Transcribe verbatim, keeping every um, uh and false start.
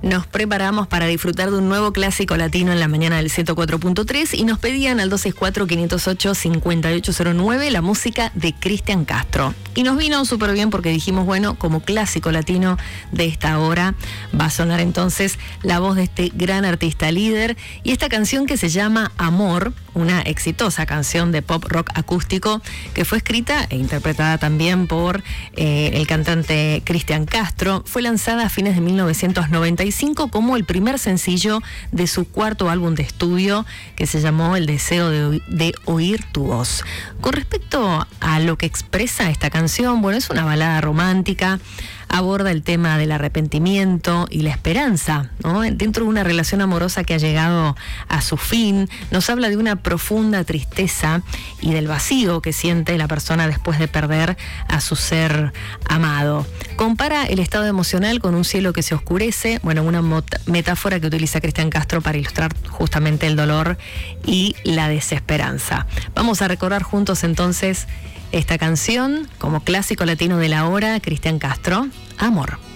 nos preparamos para disfrutar de un nuevo clásico latino en la mañana del ciento cuatro punto tres y nos pedían al dos seis cuatro, cinco cero ocho, cinco ocho cero nueve la música de Cristian Castro. Y nos vino súper bien porque dijimos, bueno, como clásico latino de esta hora va a sonar entonces la voz de este gran artista líder y esta canción que se llama Amor, una exitosa canción de pop rock acústico que fue escrita e interpretada también por eh, el cantante Cristian Castro. Fue lanzada a fines de mil novecientos noventa y cinco como el primer sencillo de su cuarto álbum de estudio que se llamó El deseo de, de oír tu voz. Con respecto a lo que expresa esta canción, bueno, es una balada romántica, aborda el tema del arrepentimiento y la esperanza, ¿no? Dentro de una relación amorosa que ha llegado a su fin, nos habla de una profunda tristeza y del vacío que siente la persona después de perder a su ser amado. Compara el estado emocional con un cielo que se oscurece, bueno, una metáfora que utiliza Cristian Castro para ilustrar justamente el dolor y la desesperanza. Vamos a recordar juntos entonces esta canción como clásico latino de la hora, Cristian Castro, Amor.